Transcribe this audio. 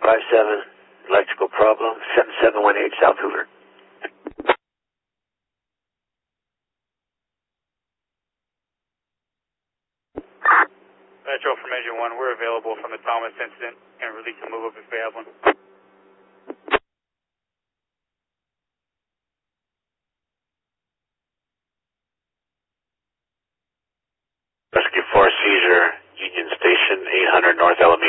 57, electrical problem, 7718 South Hoover. Metro from Engine 1, we're available from the Thomas incident and release a move up if we have one. Rescue 4 seizure, Union Station, 800 North Alameda.